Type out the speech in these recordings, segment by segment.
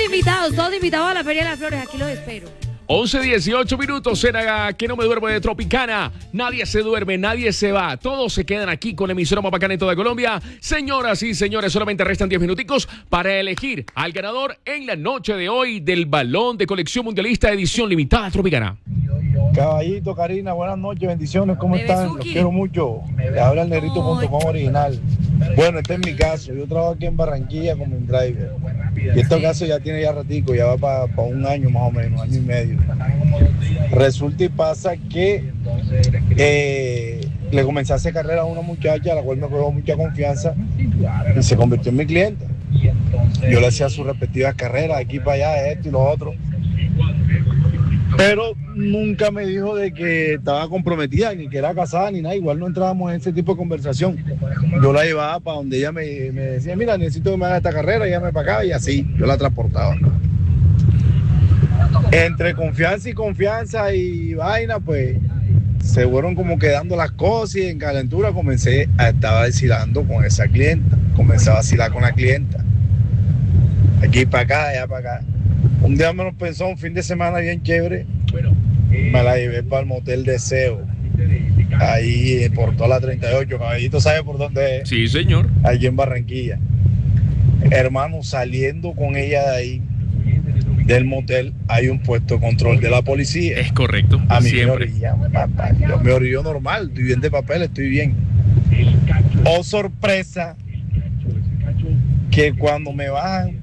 todos invitados a la Feria de las Flores. Aquí los espero. 11:18 minutos en Que no me duermo de Tropicana. Nadie se duerme, nadie se va. Todos se quedan aquí con la emisora más bacana en toda Colombia. Señoras y señores, solamente restan 10 minuticos para elegir al ganador en la noche de hoy del balón de colección mundialista edición limitada Tropicana. Caballito, Karina, buenas noches, bendiciones, ¿cómo están? Los quiero mucho. Le habla el negrito.com original. Bueno, este es mi caso. Yo trabajo aquí en Barranquilla como un driver. Y este caso ya tiene ya ratico, ya va para un año más o menos, año y medio. Resulta y pasa que le comencé a hacer carrera a una muchacha a la cual me cogió mucha confianza y se convirtió en mi cliente. Yo le hacía sus respectivas carreras, aquí para allá, esto y lo otro. Pero nunca me dijo de que estaba comprometida, ni que era casada, ni nada. Igual no entrábamos en ese tipo de conversación. Yo la llevaba para donde ella me decía, mira, necesito que me haga esta carrera, ella me pagaba y así, yo la transportaba. Entre confianza y vaina, pues, se fueron como quedando las cosas y en calentura comencé a estar vacilando con esa clienta. Comencé a vacilar con la clienta. Aquí para acá, allá para acá. Un día me lo pensó, un fin de semana bien chévere, me la llevé para el motel Deseo, ahí por toda la 38, caballito, ¿sabe por dónde es? Sí, señor. Allí en Barranquilla. Hermano, saliendo con ella de ahí, del motel, hay un puesto de control de la policía. Es correcto, a mí siempre. me orilló normal, estoy bien de papel, estoy bien. Oh, sorpresa, que cuando me bajan,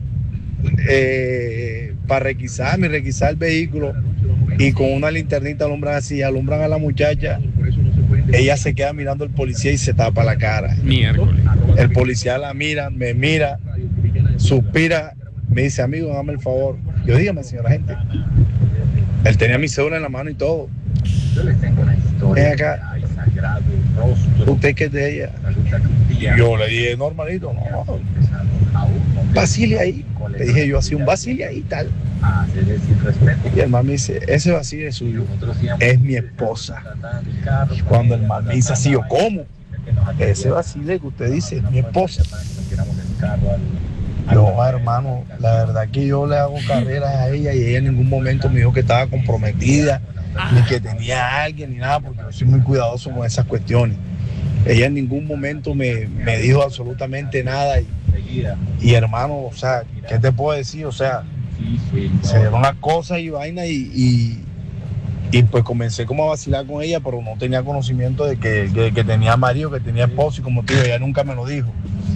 para requisar el vehículo y con una linternita alumbran a la muchacha, ella se queda mirando al policía y se tapa la cara. Miércoles. El policía la mira, me mira, suspira, me dice, amigo, dame el favor. Yo, dígame, señora gente. Él tenía mi cédula en la mano y todo. Ven acá, ¿usted qué es de ella? Yo le dije, normalito, no, vacile ahí. Le dije yo así, un vacile ahí tal. Y el man me dice, ese vacile es suyo, es mi esposa. Y cuando el man me dice así, yo, ¿cómo? Ese vacile que usted dice es mi esposa. No, hermano, la verdad que yo le hago carreras a ella y ella en ningún momento me dijo que estaba comprometida, ni que tenía a alguien, ni nada, porque yo soy muy cuidadoso con esas cuestiones. Ella en ningún momento me dijo absolutamente nada y hermano, o sea, ¿qué te puedo decir? O sea, se dieron las cosas y vaina y pues comencé como a vacilar con ella, pero no tenía conocimiento de que tenía marido, que tenía esposo y como te digo, ella nunca me lo dijo.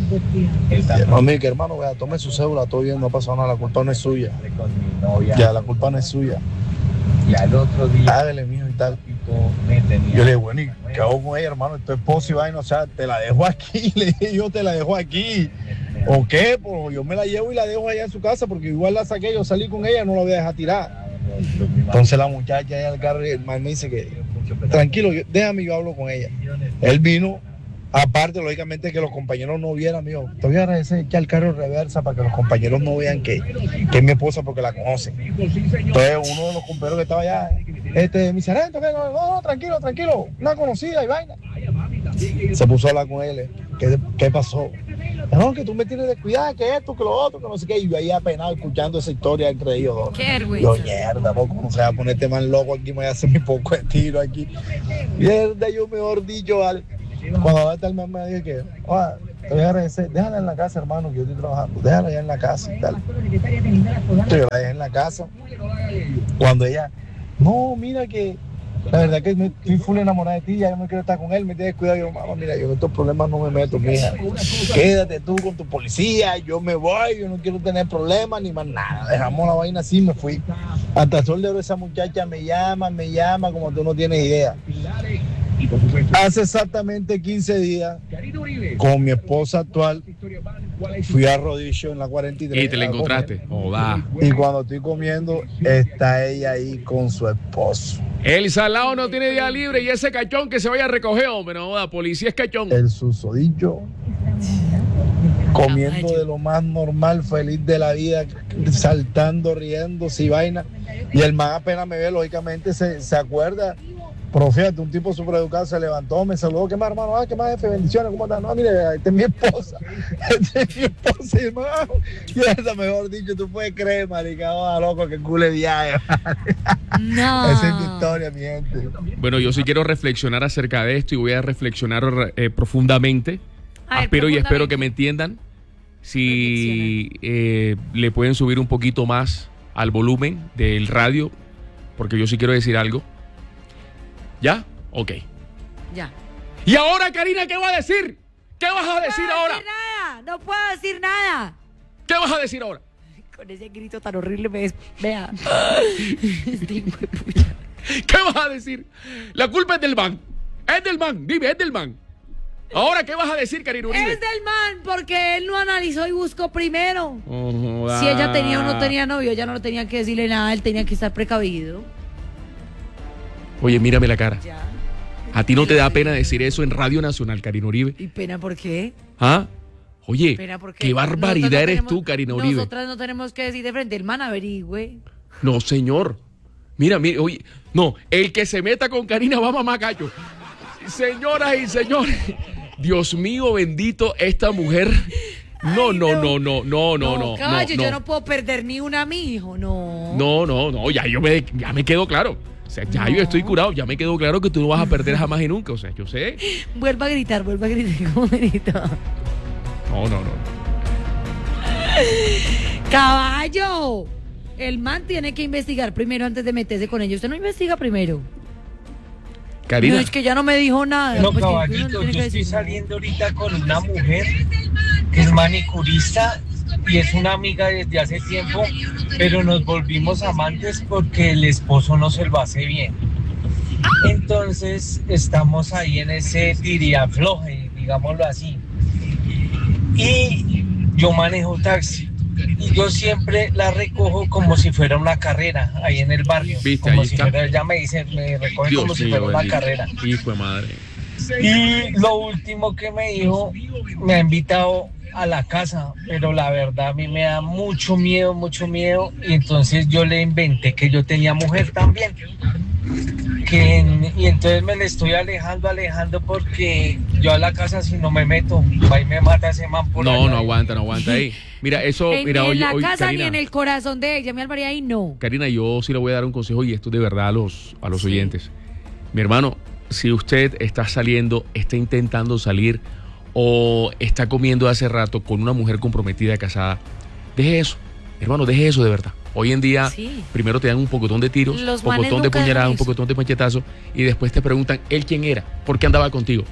No, mire, que hermano, vea, tome su cédula, todo bien, no ha pasado nada, la culpa no es suya. Ya, la culpa no es suya. Y al otro día, hágale, mijo, y tal. Yo le dije, bueno, ¿y qué hago con ella, hermano? Tu esposo y vaina, o sea, te la dejo aquí. Le dije, yo te la dejo aquí. ¿O qué? Pues yo me la llevo y la dejo allá en su casa, porque igual la saqué, yo salí con ella, no la voy a dejar tirar. Entonces la muchacha allá en el carro, el man me dice que, tranquilo, déjame, yo hablo con ella. Él vino. Aparte, lógicamente, que los compañeros no vieran, amigo. Te voy a agradecer echar el carro reversa para que los compañeros no vean que es mi esposa porque la conocen. Entonces, uno de los compañeros que estaba allá, mi sargento, que no, tranquilo, una conocida y vaina. Se puso a hablar con él. ¿Qué pasó? No, que tú me tienes de cuidar, que esto, que lo otro, que no sé qué. Y yo ahí apenado escuchando esa historia entre ellos dos. Qué vergüenza. Yo, mierda, ¿cómo se va a poner este man loco aquí? Me voy a hacer mi poco de tiro aquí. Mierda, yo mejor dicho, vale. Cuando va tal me dije que, te voy a agradecer, déjala en la casa, hermano, que yo estoy trabajando, déjala allá en la casa y tal. Entonces yo la dejé en la casa. Cuando ella, no, mira que la verdad que estoy full enamorada de ti, ya yo no quiero estar con él, me tienes cuidado. Yo, mamá, mira, yo en estos problemas no me meto, mija. Quédate tú con tu policía, yo me voy, yo no quiero tener problemas ni más nada. Dejamos la vaina así, me fui. Hasta el sol de hoy esa muchacha me llama, como tú no tienes idea. Hace exactamente 15 días, con mi esposa actual, fui a Rodillo en la 43. Y te la encontraste. Joda. Y cuando estoy comiendo, está ella ahí con su esposo. El salado no tiene día libre y ese cachón que se vaya a recoger, hombre. No, la policía es cachón. El susodicho, comiendo de lo más normal, feliz de la vida, saltando, riendo, si vaina. Y el man apenas me ve, lógicamente se acuerda. Pero fíjate, un tipo súper educado se levantó, me saludó, ¿qué más, hermano? ¿Qué más, jefe? Bendiciones, ¿cómo estás? No, mire, esta es mi esposa. Esta es mi esposa, hermano. Y esa, mejor dicho, tú puedes creer, marica, loco, que culo de viaje. No. Esa es mi historia, mi gente. Bueno, yo sí quiero reflexionar acerca de esto y voy a reflexionar profundamente. Espero y espero que me entiendan. Si le pueden subir un poquito más al volumen del radio, porque yo sí quiero decir algo. ¿Ya? Ok. Ya. ¿Y ahora, Karina, qué vas a decir? ¿Qué vas a decir ahora? No puedo decir nada. ¿Qué vas a decir ahora? Con ese grito tan horrible me vea. ¿Qué vas a decir? La culpa es del man. Es del man. Dime, es del man. Ahora, ¿qué vas a decir, Karina Uribe? Es del man, porque él no analizó y buscó primero. Oh, si ella tenía o no tenía novio, ella no tenía que decirle nada, él tenía que estar precavido. Oye, mírame la cara. Ya. ¿A ti no te da pena decir eso en Radio Nacional, Karina Uribe? ¿Y pena por qué? ¿Ah? Oye, Pena porque qué barbaridad nosotros no eres tenemos- tú, Karina Uribe. Nosotras no tenemos que decir de frente, el man averigüe. No, señor. Mira, oye, no, el que se meta con Karina va a mamar gallo. Señoras y señores, Dios mío bendito, esta mujer. No. Caballo, yo no puedo perder ni una a mi hijo, no. No, ya me quedó claro. O sea, ya yo estoy curado, ya me quedó claro que tú no vas a perder jamás y nunca. O sea, yo sé. Vuelva a gritar como grito. No. Caballo, el man tiene que investigar primero antes de meterse con ellos. Usted no investiga primero. Karina. No, es que ya no me dijo nada. No, pues, que uno caballito, tiene que yo estoy decir nada. saliendo ahorita con una mujer que es manicurista y es una amiga desde hace tiempo, pero nos volvimos amantes porque el esposo no se lo hace bien. Entonces estamos ahí en ese tiriafloje, digámoslo así. Y yo manejo taxi y yo siempre la recojo como si fuera una carrera ahí en el barrio. ¿Viste? Como Ahí si está. fuera, ella me dice, me recoge como si fuera una bendito. carrera. Hijo de madre. Y lo último que me dijo, me ha invitado a la casa, pero la verdad a mí me da mucho miedo, y entonces yo le inventé que yo tenía mujer también. Y entonces me le estoy alejando porque yo a la casa si no me meto, va y me mata ese man por allá. No aguanta ahí. Mira, eso, En hoy, la casa Karina, ni en el corazón de ella, mi Alvaría, ahí no. Karina, yo sí le voy a dar un consejo y esto de verdad a los Sí. oyentes. Mi hermano, si usted está saliendo, está intentando salir o está comiendo hace rato con una mujer comprometida, casada, deje eso, hermano, deje eso de verdad. Hoy en día, Sí. primero te dan un pocotón de tiros, Los un manes pocotón de nunca dejan puñaladas, un eso. pocotón de machetazos y después te preguntan, ¿él quién era? ¿Por qué andaba contigo?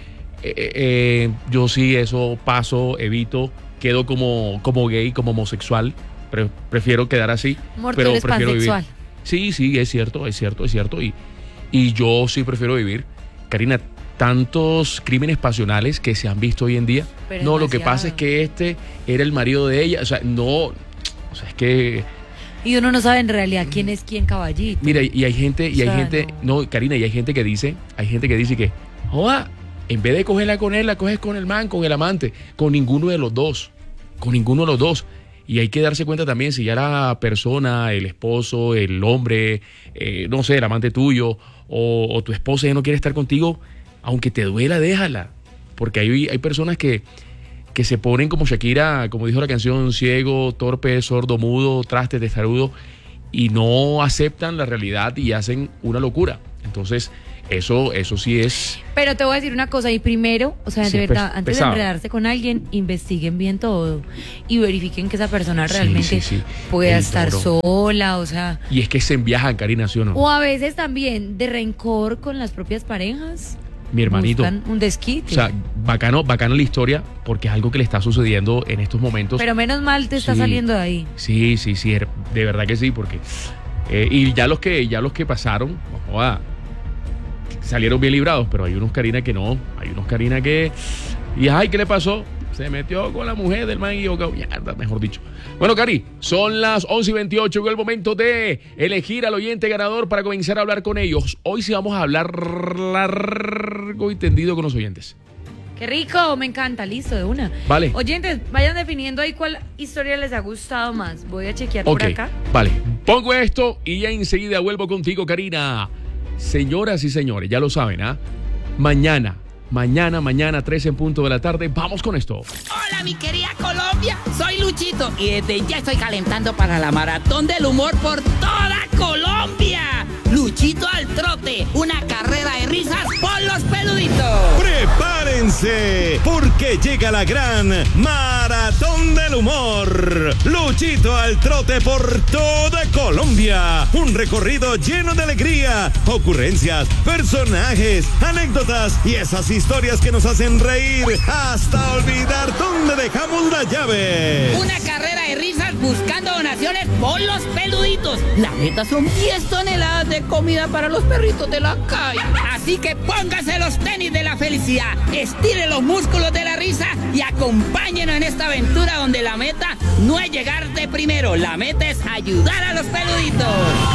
Yo sí, eso paso, evito, quedo como gay, como homosexual, prefiero quedar así, Mortal pero es prefiero vivir. pansexual. Sí, es cierto. Y yo sí prefiero vivir. Karina, tantos crímenes pasionales que se han visto hoy en día. Pero No, lo que demasiado. pasa es que este era el marido de ella. O sea, es que, Y uno no sabe en realidad quién es quién, caballito. mira, y hay gente, O sea, no, Karina, y hay gente que dice que, joda, en vez de cogerla con él, la coges con el man, con el amante, con ninguno de los dos. Y hay que darse cuenta también si ya la persona, el esposo, el hombre, no sé, el amante tuyo o tu esposa ya no quiere estar contigo, aunque te duela, déjala. Porque hay personas que se ponen como Shakira, como dijo la canción, ciego, torpe, sordo, mudo, traste, testarudo, y no aceptan la realidad y hacen una locura. Entonces, eso sí es... Pero te voy a decir una cosa, y primero, o sea, Sí, de verdad, antes pesado. de enredarse con alguien, investiguen bien todo y verifiquen que esa persona realmente sí. pueda El estar toro. sola, o sea, Y es que se enviajan, Karina, ¿sí o no? o a veces también de rencor con las propias parejas. Mi hermanito. Buscan un desquite. O sea, bacano la historia porque es algo que le está sucediendo en estos momentos. Pero menos mal te está Sí. saliendo de ahí. Sí, de verdad que sí, porque y ya los que pasaron, joda, salieron bien librados, pero hay unos Karina que no, hay unos Karina que y ay, ¿qué le pasó? Se metió con la mujer del man equivocado. Mierda, mejor dicho. Bueno, Cari, son las 11:28. Llegó el momento de elegir al oyente ganador para comenzar a hablar con ellos. Hoy sí vamos a hablar largo y tendido con los oyentes. Qué rico, me encanta, listo, de una. Vale. Oyentes, vayan definiendo ahí cuál historia les ha gustado más. Voy a chequear Ok, por acá. vale. Pongo esto y ya enseguida vuelvo contigo, Karina. Señoras y señores, ya lo saben, ¿ah? Mañana, 3 en punto de la tarde, vamos con esto. Hola, mi querida Colombia, soy Luchito y desde ya estoy calentando para la maratón del humor por toda Colombia. Luchito al trote, una carrera de risas por los peluditos. ¡Prepárense! Porque llega la gran Maratón del Humor. Luchito al trote por toda Colombia. Un recorrido lleno de alegría, ocurrencias, personajes, anécdotas y esas historias que nos hacen reír hasta olvidar dónde dejamos la llave. Una carrera de risas buscando donaciones por los peluditos. La meta son 10 toneladas de comida para los perritos de la calle. Así que póngase los tenis de la felicidad, estire los músculos de la risa y acompáñenos en esta aventura donde la meta no es llegar de primero, la meta es ayudar a los peluditos.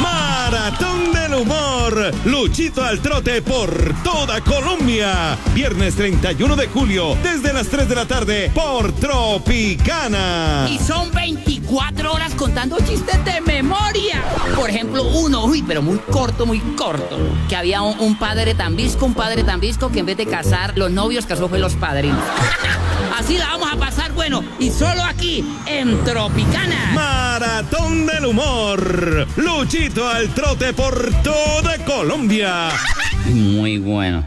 Maratón del Humor. Luchito al trote por toda Colombia. Viernes 31 de julio, desde las 3 de la tarde, por Tropicana. Y son 24 horas contando chistes de memoria. Por ejemplo, uno, pero muy corto, que había un padre tan visco que en vez de casar los novios, casó fue los padrinos. Así la vamos a pasar, bueno, y solo aquí, en Tropicana. Maratón del Humor. Luchito al trote por toda Colombia. Muy bueno.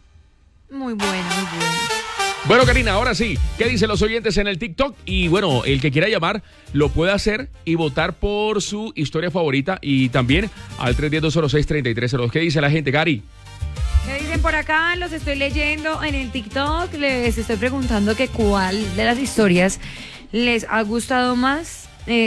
Muy bueno, muy bueno. Bueno, Karina, ahora sí, ¿qué dicen los oyentes en el TikTok? Y bueno, el que quiera llamar lo puede hacer y votar por su historia favorita y también al 310-206-3302. ¿Qué dice la gente, Cari? ¿Qué dicen por acá? Los estoy leyendo en el TikTok. Les estoy preguntando que cuál de las historias les ha gustado más.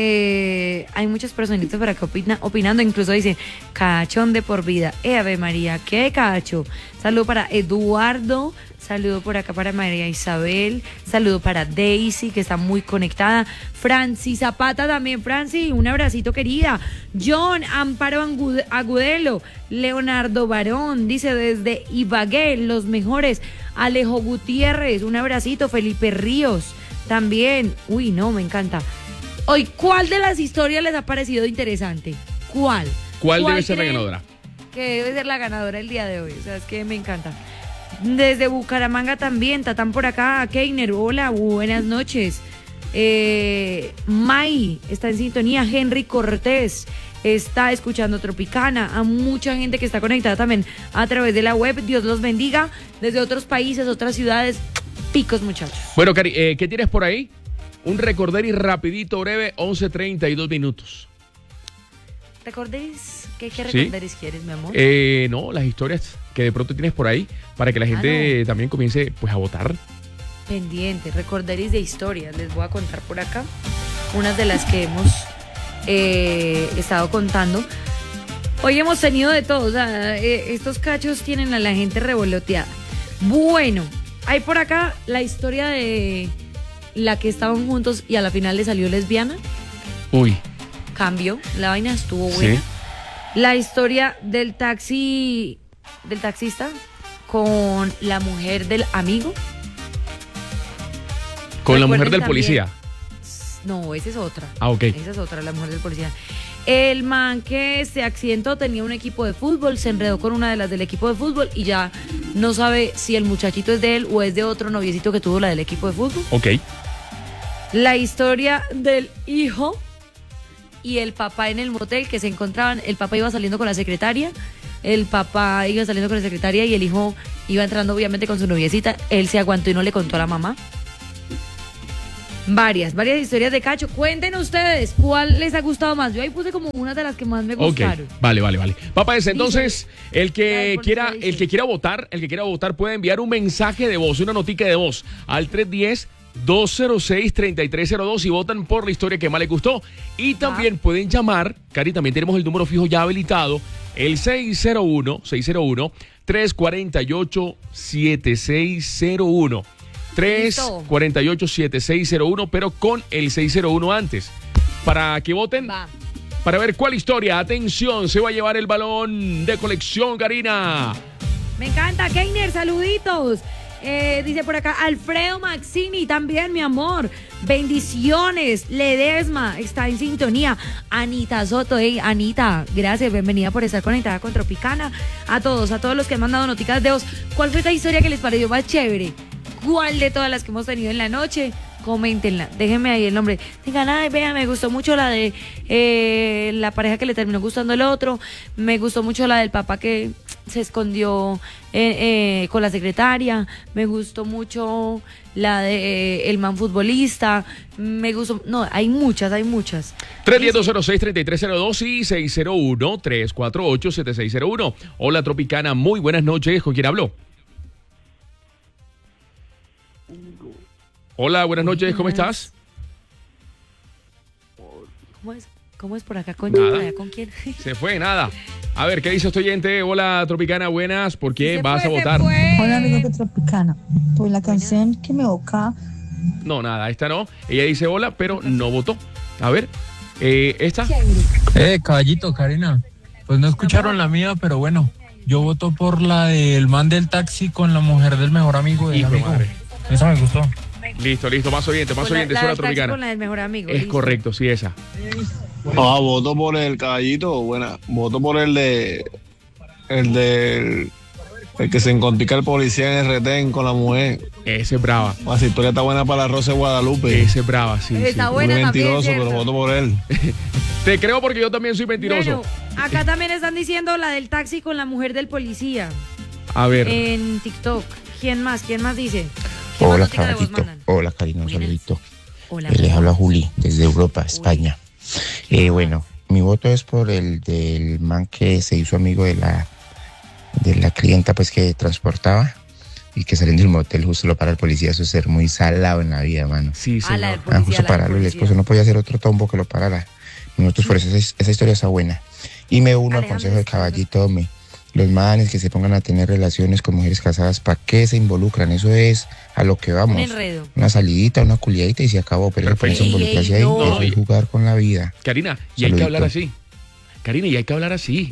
Hay muchas personitas por acá opinando. Incluso dicen, cachón de por vida. Ave María, qué cacho. Saludo para Eduardo. Saludo por acá para María Isabel. Saludo para Daisy, que está muy conectada. Franci Zapata también. Franci, un abracito, querida. John Amparo Agudelo. Leonardo Barón, dice desde Ibagué, los mejores. Alejo Gutiérrez, un abracito. Felipe Ríos, también. Uy, no, me encanta. Hoy, ¿cuál de las historias les ha parecido interesante? ¿Cuál debe ser la ganadora? Que debe ser la ganadora el día de hoy. O sea, es que me encanta. Desde Bucaramanga también, Tatán por acá, Keiner, hola, buenas noches. May está en sintonía, Henry Cortés está escuchando Tropicana, a mucha gente que está conectada también a través de la web, Dios los bendiga, desde otros países, otras ciudades, picos muchachos. Bueno, Cari, ¿qué tienes por ahí? Un recorder y rapidito, breve, 11:32 minutos. ¿Recorderis? ¿Qué recorderis quieres, mi amor? No, las historias que de pronto tienes por ahí para que la gente también comience pues a votar. Pendiente, recorderis de historias. Les voy a contar por acá unas de las que hemos estado contando. Hoy hemos tenido de todo, o sea, estos cachos tienen a la gente revoloteada. Bueno, hay por acá la historia de la que estaban juntos y a la final le salió lesbiana. Uy. Cambió, la vaina estuvo buena. Sí. La historia del taxista con la mujer del amigo. ¿Con la mujer del policía? No, esa es otra. Ah, ok. Esa es otra, la mujer del policía. El man que se accidentó tenía un equipo de fútbol, se enredó con una de las del equipo de fútbol y ya no sabe si el muchachito es de él o es de otro noviecito que tuvo la del equipo de fútbol. Ok. La historia del hijo y el papá en el motel que se encontraban. El papá iba saliendo con la secretaria, y el hijo iba entrando obviamente con su noviecita. Él se aguantó y no le contó a la mamá. Varias historias de cacho. Cuenten ustedes cuál les ha gustado más. Yo ahí puse como una de las que más me gustaron. Vale. Papá, entonces el que quiera votar puede enviar un mensaje de voz, una notica de voz al 310-206-3302 y votan por la historia que más les gustó. Y también pueden llamar, Cari, también tenemos el número fijo ya habilitado, el 601-348-7601. 348-7601, pero con el 601 antes. Para que voten, para ver cuál historia, atención, se va a llevar el balón de colección, Karina. Me encanta, Keiner, saluditos. Dice por acá, Alfredo Maxini también, mi amor. Bendiciones. Ledesma está en sintonía. Anita Soto, Anita, gracias, bienvenida por estar conectada con Tropicana. A todos los que han mandado noticas de voz. ¿Cuál fue esa historia que les pareció más chévere? ¿Cuál de todas las que hemos tenido en la noche? Coméntenla, déjenme ahí el nombre. Digan, ay, vean, me gustó mucho la de la pareja que le terminó gustando el otro. Me gustó mucho la del papá que se escondió con la secretaria. Me gustó mucho la de el man futbolista. Me gustó, no, hay muchas. 310-206-3302 y 601-348-7601. Hola, Tropicana, muy buenas noches. ¿Con quién habló? Hola, buenas noches, ¿cómo estás? ¿Cómo es por acá? ¿Con quién? Se fue, nada. A ver, ¿qué dice este oyente? Hola, Tropicana, buenas. ¿Por qué vas a votar? Hola, amigo de Tropicana. Pues la canción que me evoca. No, nada, esta no. Ella dice hola, pero no votó. A ver, ¿esta? Caballito, Karina. Pues no escucharon la mía, pero bueno. Yo voto por la del man del taxi con la mujer del mejor amigo del amigo. Madre. Esa me gustó. Listo, más oyente, la Tropicana. con la del mejor amigo. Es listo. correcto, sí, esa. Voto por el Caballito, voto por el que se encontrica el policía en el retén con la mujer. Ese es brava. Esa historia está buena para la Rosa de Guadalupe. Ese es brava, sí. Está sí. buena Muy también, mentiroso, ¿cierto? pero voto por él. Te creo porque yo también soy mentiroso. Bueno, acá también están diciendo la del taxi con la mujer del policía. A ver. En TikTok. ¿Quién más dice? Hola, Caballito. Hola, Karina, un saludito. Les habla Juli, desde Europa, España. Bueno, mi voto es por el del man que se hizo amigo de la clienta pues que transportaba y que saliendo del motel justo lo para el policía. Eso es ser muy salado en la vida, mano. Sí, sí. Justo pararlo, el esposo no podía hacer otro tombo que lo parara. Nosotros por eso esa historia está buena. Y me uno al consejo del Caballito, hombre. Los manes que se pongan a tener relaciones con mujeres casadas, ¿para qué se involucran? Eso es a lo que vamos. Un enredo. Una salidita, una culiadita y se acabó. Pero el país involucrarse ahí, eso es jugar con la vida. Karina, y hay que hablar así. Karina, y hay que hablar así.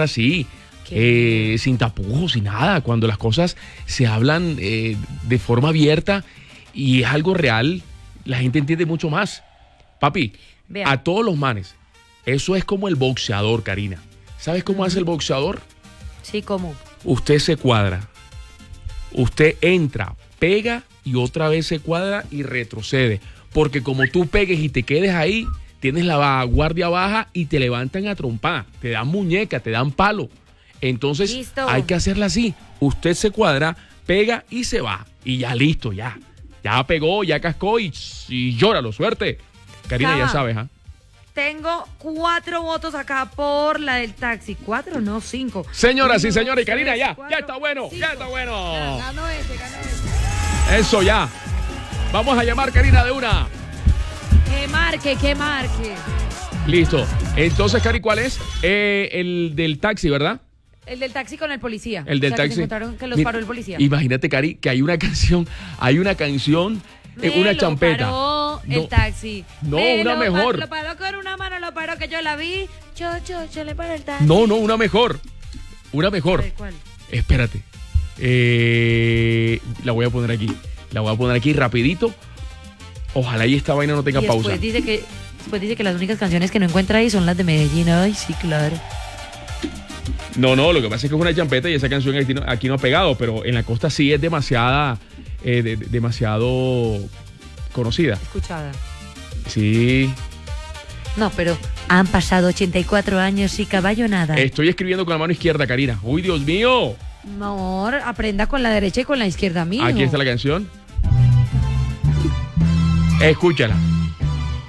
Sin tapujos, sin nada. Cuando las cosas se hablan de forma abierta y es algo real, la gente entiende mucho más. Papi, a todos los manes, eso es como el boxeador, Karina. ¿Sabes cómo hace el boxeador? Sí, ¿cómo? Usted se cuadra, usted entra, pega y otra vez se cuadra y retrocede. Porque como tú pegues y te quedes ahí, tienes la guardia baja y te levantan a trompar, te dan muñeca, te dan palo. Entonces hay que hacerla así. Usted se cuadra, pega y se va. Y ya listo, ya. Ya pegó, ya cascó y llóralo, suerte. Karina, ya sabes, ¿ah? Tengo 4 votos acá por la del taxi. 4, no, 5. Señoras y señores, Karina, ya está bueno, 5. Ya está bueno. Ganó ese. Eso ya. Vamos a llamar Karina de una. Que marque. Listo. Entonces, Cari, ¿cuál es? El del taxi, ¿verdad? El del taxi con el policía. El del taxi. Que se encontraron que los paró el policía. Imagínate, Cari, que hay una canción, una champeta. Paró el taxi. No, una mejor. Lo paró con una mano, lo paró que yo la vi. Yo le paré el taxi. No, una mejor. Una mejor. ¿Cuál? Espérate. La voy a poner aquí rapidito. Ojalá y esta vaina no tenga pausa. Después dice que las únicas canciones que no encuentra ahí son las de Medellín. Ay, sí, claro. No, lo que pasa es que es una champeta y esa canción aquí no ha pegado, pero en la costa sí es demasiado conocida. Escuchada. Sí. No, pero han pasado 84 años y caballo nada. Estoy escribiendo con la mano izquierda, Karina. ¡Uy, Dios mío! Amor, aprenda con la derecha y con la izquierda, mijo. Aquí está la canción. Escúchala.